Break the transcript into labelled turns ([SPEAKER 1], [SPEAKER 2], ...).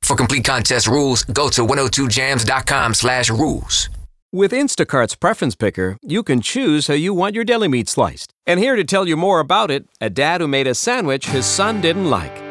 [SPEAKER 1] For complete contest rules, go to 102jams.com/rules.
[SPEAKER 2] With Instacart's Preference Picker, you can choose how you want your deli meat sliced. And here to tell you more about it, a dad who made a sandwich his son didn't like.